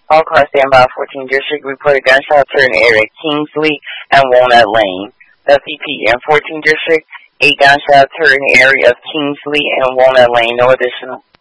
All cars stand by 14 District. Reported gunshots heard in the area Kingsley and Walnut Lane. WP in 14 District. 8 gunshots heard in the area of Kingsley and Walnut Lane. No additional.